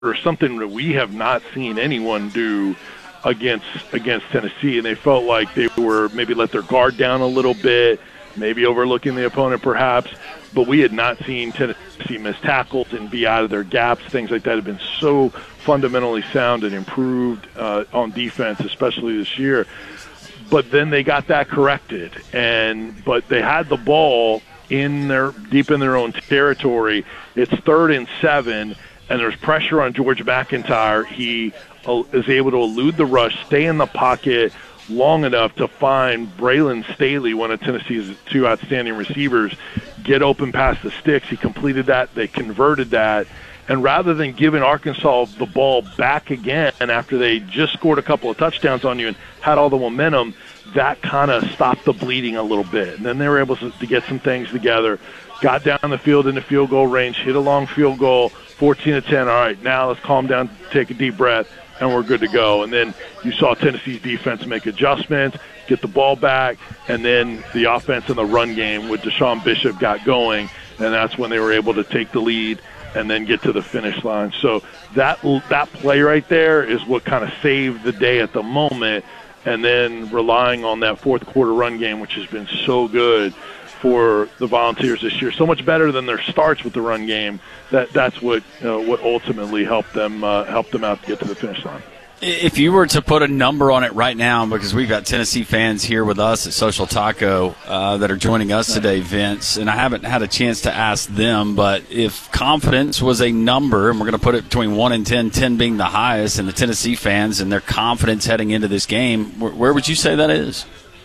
something that we have not seen anyone do against Tennessee, and they felt like they were maybe let their guard down a little bit, maybe overlooking the opponent perhaps, but we had not seen Tennessee miss tackles and be out of their gaps. Things like that have been so fundamentally sound and improved on defense, especially this year. But then they got that corrected, but they had the ball deep in their own territory. It's 3rd and 7, and there's pressure on George McIntyre. He is able to elude the rush, stay in the pocket long enough to find Braylon Staley, one of Tennessee's 2 outstanding receivers, get open past the sticks. He completed that. They converted that. And rather than giving Arkansas the ball back again after they just scored a couple of touchdowns on you and had all the momentum, that kind of stopped the bleeding a little bit. And then they were able to get some things together, got down the field in the field goal range, hit a long field goal, 14-10. All right, now let's calm down, take a deep breath, and we're good to go. And then you saw Tennessee's defense make adjustments, get the ball back, and then the offense and the run game with Deshaun Bishop got going, and that's when they were able to take the lead and then get to the finish line. So that play right there is what kind of saved the day at the moment, and then relying on that fourth quarter run game, which has been so good for the Volunteers this year, so much better than their starts with the run game. That's what ultimately helped them out to get to the finish line. If you were to put a number on it right now, because we've got Tennessee fans here with us at Social Taco that are joining us today, Vince, and I haven't had a chance to ask them, but if confidence was a number, and we're going to put it between 1 and 10, 10 being the highest, and the Tennessee fans and their confidence heading into this game, where would you say that is?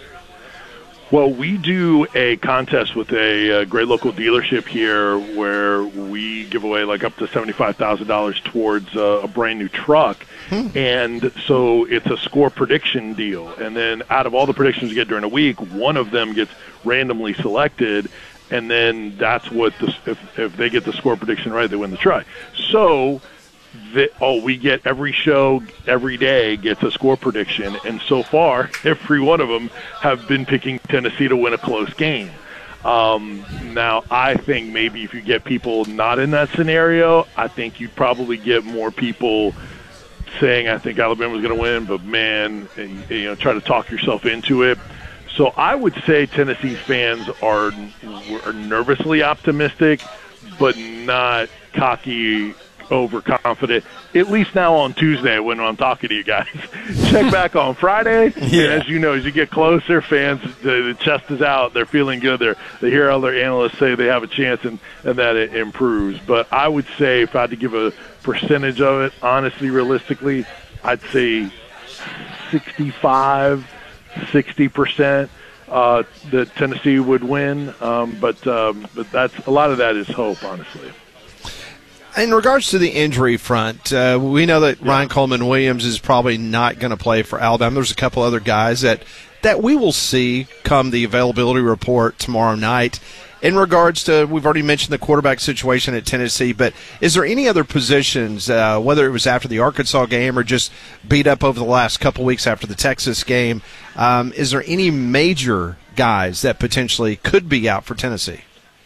Well, we do a contest with a great local dealership here where we give away like up to $75,000 towards a brand new truck. And so it's a score prediction deal. And then out of all the predictions you get during a week, one of them gets randomly selected. And then that's what if they get the score prediction right, they win the truck. So we get every show, every day gets a score prediction, and so far, every one of them have been picking Tennessee to win a close game. Now, I think maybe if you get people not in that scenario, I think you'd probably get more people saying, I think Alabama's going to win, but man, try to talk yourself into it. So I would say Tennessee fans are nervously optimistic, but not cocky, overconfident, at least now on Tuesday when I'm talking to you guys. Check back on Friday. Yeah. And as you know, as you get closer, fans, the chest is out. They're feeling good. They hear other analysts say they have a chance and that it improves. But I would say if I had to give a percentage of it, honestly, realistically, I'd say 65, 60% that Tennessee would win. But that's a lot of that is hope, honestly. In regards to the injury front, we know that Ryan Coleman-Williams is probably not going to play for Alabama. There's a couple other guys that we will see come the availability report tomorrow night. In regards to, we've already mentioned the quarterback situation at Tennessee, but is there any other positions, whether it was after the Arkansas game or just beat up over the last couple weeks after the Texas game, is there any major guys that potentially could be out for Tennessee?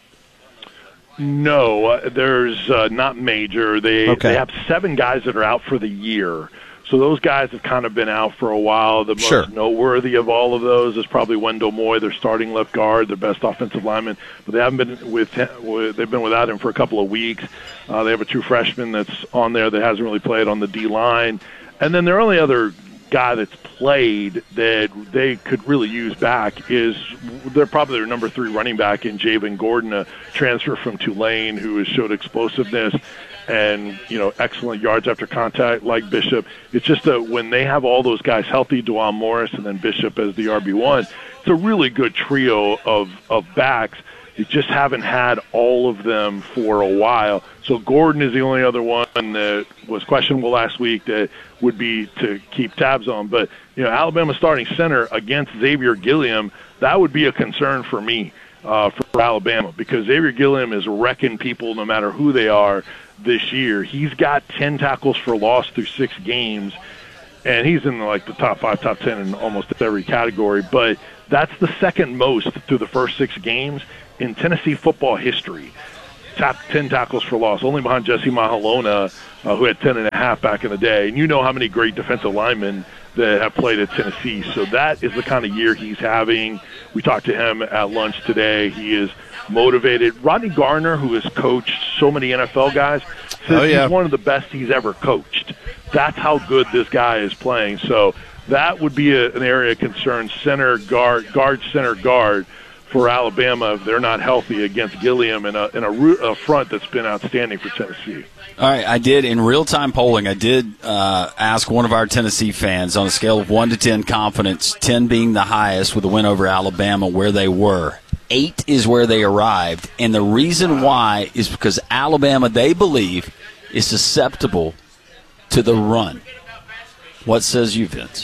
No, there's not major. They have 7 guys that are out for the year. So those guys have kind of been out for a while. The most noteworthy of all of those is probably Wendell Moy, their starting left guard, their best offensive lineman. But they haven't been they've been without him for a couple of weeks. They have a true freshman that's on there that hasn't really played on the D-line. And then their only other guy that's played that they could really use back is they're probably their number 3 running back in Javen Gordon, a transfer from Tulane who has showed explosiveness and excellent yards after contact like Bishop. It's just that when they have all those guys healthy, Dwan Morris and then Bishop as the RB1, it's a really good trio of backs. You just haven't had all of them for a while. So Gordon is the only other one that was questionable last week that would be to keep tabs on. But, Alabama starting center against Xavier Gilliam, that would be a concern for me for Alabama because Xavier Gilliam is wrecking people no matter who they are this year. He's got 10 tackles for loss through 6 games, and he's in the top 5, top 10 in almost every category. But that's the second most through the first 6 games in Tennessee football history. 10 tackles for loss, only behind Jesse Mahalona, who had 10.5 back in the day. And you know how many great defensive linemen that have played at Tennessee. So that is the kind of year he's having. We talked to him at lunch today. He is motivated. Rodney Garner, who has coached so many NFL guys, says he's one of the best he's ever coached. That's how good this guy is playing. So that would be an area of concern, center guard for Alabama if they're not healthy against Gilliam in a front that's been outstanding for Tennessee. All right, I did, in real-time polling, I did ask one of our Tennessee fans on a scale of 1 to 10 confidence, 10 being the highest with a win over Alabama, where they were. 8 is where they arrived, and the reason why is because Alabama, they believe, is susceptible to the run. What says you, Vince?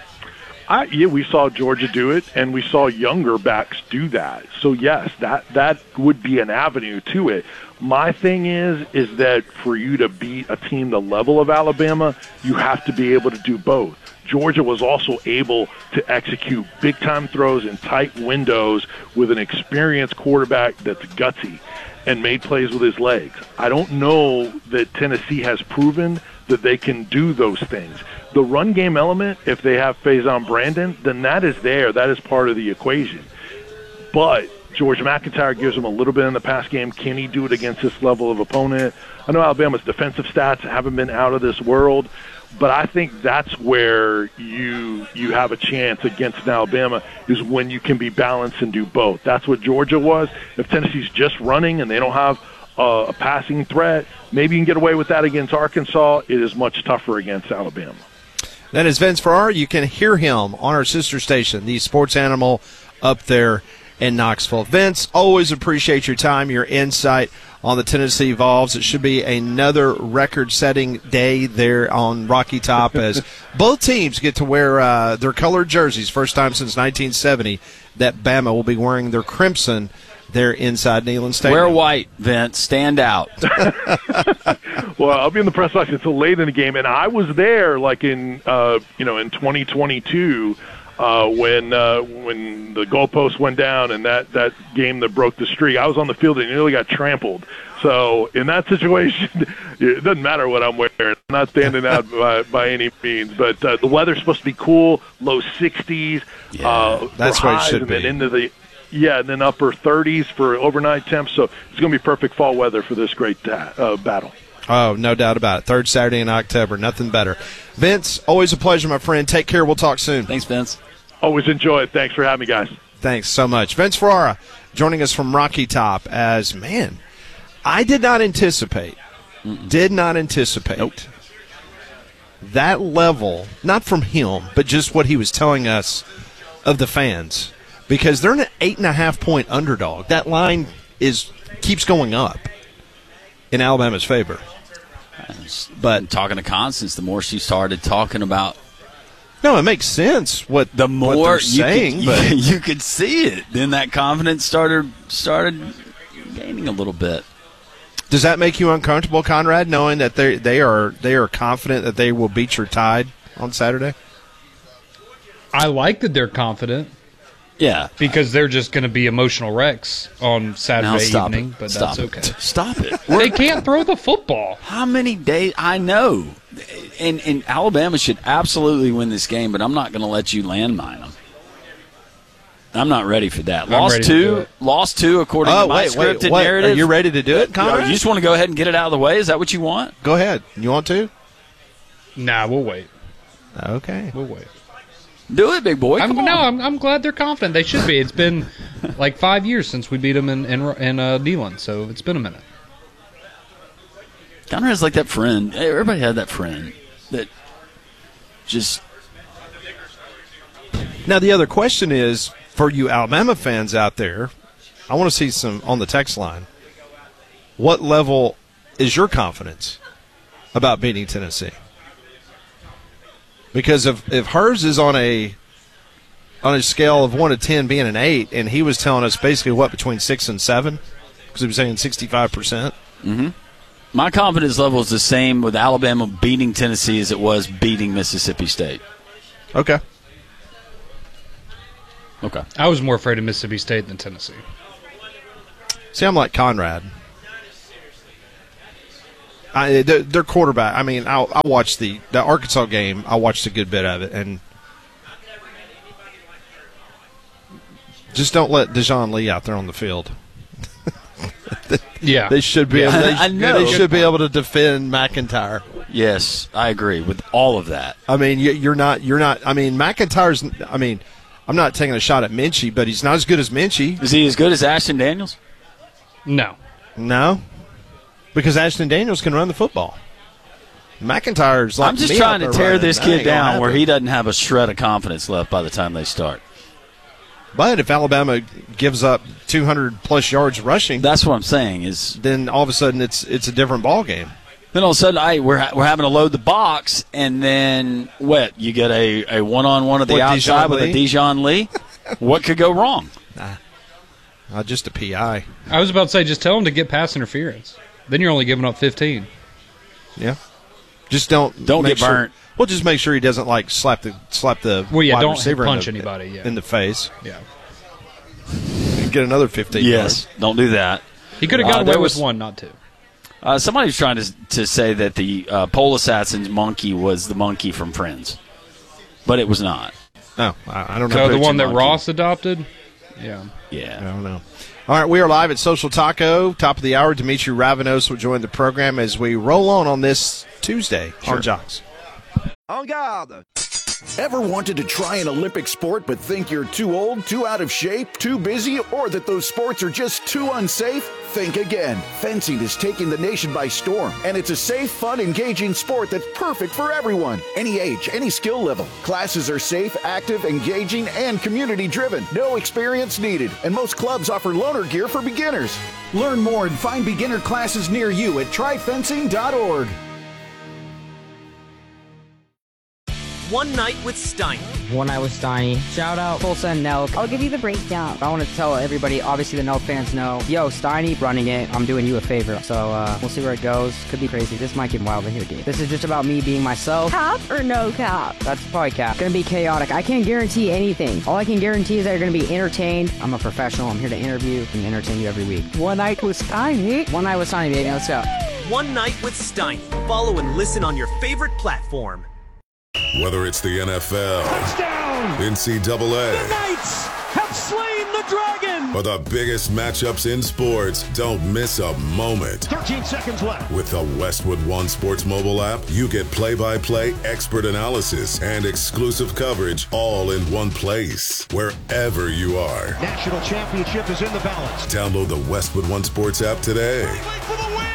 We saw Georgia do it, and we saw younger backs do that. So, yes, that would be an avenue to it. My thing is that for you to beat a team the level of Alabama, you have to be able to do both. Georgia was also able to execute big-time throws in tight windows with an experienced quarterback that's gutsy and made plays with his legs. I don't know that Tennessee has proven that they can do those things. The run game element, if they have Faison Brandon, then that is there. That is part of the equation. But George McIntyre gives him a little bit in the pass game. Can he do it against this level of opponent? I know Alabama's defensive stats haven't been out of this world, but I think that's where you have a chance against Alabama is when you can be balanced and do both. That's what Georgia was. If Tennessee's just running and they don't have a passing threat, maybe you can get away with that against Arkansas. It is much tougher against Alabama. That is Vince Farrar. You can hear him on our sister station, the Sports Animal, up there in Knoxville. Vince, always appreciate your time, your insight on the Tennessee Vols. It should be another record-setting day there on Rocky Top as both teams get to wear their colored jerseys. First time since 1970 that Bama will be wearing their crimson there inside Neyland Stadium. Wear white, Vince. Stand out. Well, I'll be in the press box until late in the game, and I was there like in 2022 when the goalpost went down and that game that broke the streak. I was on the field and nearly got trampled. So in that situation, it doesn't matter what I'm wearing. I'm not standing out by any means. But the weather's supposed to be cool, low 60s. That's what it should be. And then upper 30s for overnight temps. So it's going to be perfect fall weather for this great battle. Oh, no doubt about it. Third Saturday in October. Nothing better. Vince, always a pleasure, my friend. Take care. We'll talk soon. Thanks, Vince. Always enjoy it. Thanks for having me, guys. Thanks so much. Vince Ferrara joining us from Rocky Top as, man, I did not anticipate that level, not from him, but just what he was telling us of the fans. Because they're an 8.5-point underdog. That line keeps going up in Alabama's favor. But talking to Constance, the more she started talking about, no, it makes sense what they're saying. You could see it. Then that confidence started gaining a little bit. Does that make you uncomfortable, Conrad, knowing that they are confident that they will beat your Tide on Saturday? I like that they're confident. Yeah. Because they're just going to be emotional wrecks on Saturday evening, but that's okay. Stop it. They can't throw the football. How many days? I know. And Alabama should absolutely win this game, but I'm not going to let you landmine them. I'm not ready for that. Lost two according to my scripted narrative. Are you ready to do it, Conrad? You just want to go ahead and get it out of the way? Is that what you want? Go ahead. You want to? Nah, we'll wait. Okay. We'll wait. Do it, big boy. I'm glad they're confident. They should be. It's been like 5 years since we beat them in Neyland, so it's been a minute. Conrad's like that friend. Everybody had that friend that just. Now the other question is for you Alabama fans out there. I want to see some on the text line. What level is your confidence about beating Tennessee? Because if hers is on a scale of 1 to 10 being an 8, and he was telling us basically between 6 and 7, because he was saying 65%. Mm-hmm. My confidence level is the same with Alabama beating Tennessee as it was beating Mississippi State. Okay. I was more afraid of Mississippi State than Tennessee. See, I'm like Conrad. Their quarterback. I mean, I watched the Arkansas game. I watched a good bit of it, and just don't let Dejon Lee out there on the field. Yeah, they should be. Yeah. They should be able to defend McIntyre. Yes, I agree with all of that. I mean, you're not. I mean, McIntyre's. I mean, I'm not taking a shot at Minchie, but he's not as good as Minchie. Is he as good as Ashton Daniels? No, because Ashton Daniels can run the football. McIntyre's like. I'm just trying to tear this kid down where he doesn't have a shred of confidence left by the time they start. But if Alabama gives up 200-plus yards rushing, that's what I'm saying. Then all of a sudden it's a different ball game. Then all of a sudden, we're having to load the box, and then you get a one-on-one at the outside with a Dejon Lee. What could go wrong? Just a PI. I was about to say, just tell him to get pass interference. Then you're only giving up 15. Yeah. Just don't get burnt. Well, just make sure he doesn't slap the wide don't receiver punch anybody in the face. Yeah. Get another 15 yards. Don't do that. He could have got away with one, not two. Somebody was trying to say that the pole assassin's monkey was the monkey from Friends, but it was not. No, I don't know. So the one that Ross adopted? Yeah. Yeah. I don't know. All right, we are live at Social Taco. Top of the hour, Dimitri Ravanos will join the program as we roll on this Tuesday on Jocks. En garde. Ever wanted to try an Olympic sport but think you're too old, too out of shape, too busy, or that those sports are just too unsafe? Think again. Fencing is taking the nation by storm, and it's a safe, fun, engaging sport that's perfect for everyone. Any age, any skill level. Classes are safe, active, engaging, and community-driven. No experience needed, and most clubs offer loaner gear for beginners. Learn more and find beginner classes near you at tryfencing.org. One Night with Steiny. One Night with Steiny. Shout out Tulsa and Nelk. I'll give you the breakdown. I want to tell everybody, obviously the Nelk fans know, yo, Steiny running it, I'm doing you a favor. So we'll see where it goes. Could be crazy. This might get wild in here, dude. This is just about me being myself. Cap or no cap? That's probably cap. Gonna be chaotic. I can't guarantee anything. All I can guarantee is that you're gonna be entertained. I'm a professional. I'm here to interview and entertain you every week. One Night with Steiny. One Night with Steiny, baby. Let's go. One Night with Steiny. Follow and listen on your favorite platform. Whether it's the NFL, touchdown, NCAA, the Knights have slain the dragon, or the biggest matchups in sports, don't miss a moment. 13 seconds left. With the Westwood One Sports mobile app, you get play-by-play expert analysis and exclusive coverage all in one place, wherever you are. National championship is in the balance. Download the Westwood One Sports app today. For the win.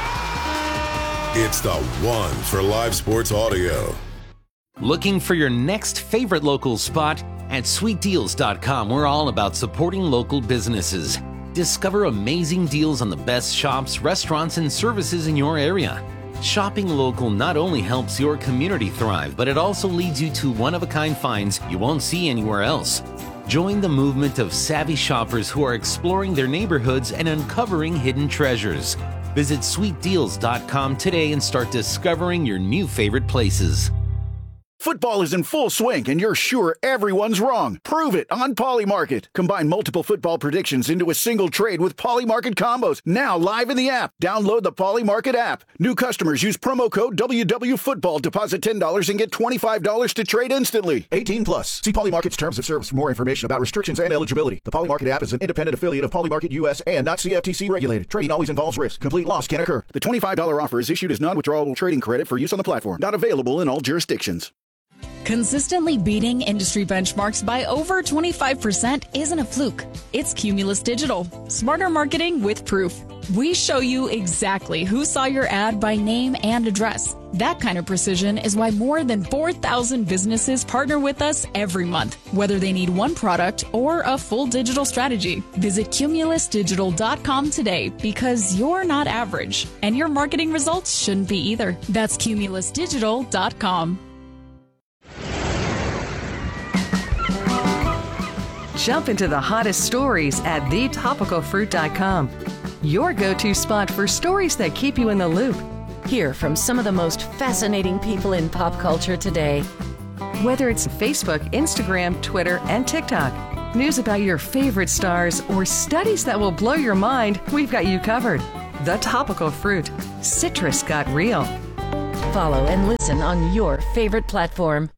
Yeah! It's the one for live sports audio. Looking for your next favorite local spot? At sweetdeals.com, we're all about supporting local businesses. Discover amazing deals on the best shops, restaurants, and services in your area. Shopping local not only helps your community thrive, but it also leads you to one-of-a-kind finds you won't see anywhere else. Join the movement of savvy shoppers who are exploring their neighborhoods and uncovering hidden treasures. Visit sweetdeals.com today and start discovering your new favorite places. Football is in full swing, and you're sure everyone's wrong. Prove it on Polymarket. Combine multiple football predictions into a single trade with Polymarket combos. Now live in the app. Download the Polymarket app. New customers use promo code WWFootball. Deposit $10 and get $25 to trade instantly. 18 plus. See Polymarket's terms of service for more information about restrictions and eligibility. The Polymarket app is an independent affiliate of Polymarket US and not CFTC regulated. Trading always involves risk. Complete loss can occur. The $25 offer is issued as non-withdrawable trading credit for use on the platform. Not available in all jurisdictions. Consistently beating industry benchmarks by over 25% isn't a fluke. It's Cumulus Digital. Smarter marketing with proof. We show you exactly who saw your ad by name and address. That kind of precision is why more than 4,000 businesses partner with us every month, whether they need one product or a full digital strategy. Visit cumulusdigital.com today because you're not average, and your marketing results shouldn't be either. That's cumulusdigital.com. Jump into the hottest stories at thetopicalfruit.com. Your go-to spot for stories that keep you in the loop. Hear from some of the most fascinating people in pop culture today. Whether it's Facebook, Instagram, Twitter, and TikTok, news about your favorite stars, or studies that will blow your mind, we've got you covered. The Topical Fruit. Citrus got real. Follow and listen on your favorite platform.